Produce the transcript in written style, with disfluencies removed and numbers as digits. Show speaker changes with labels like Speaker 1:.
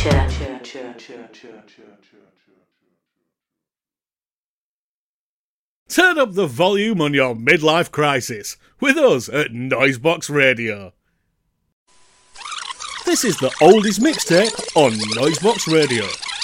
Speaker 1: Turn up the volume on your midlife crisis with us at Noisebox Radio. This is the oldest mixtape on Noisebox Radio.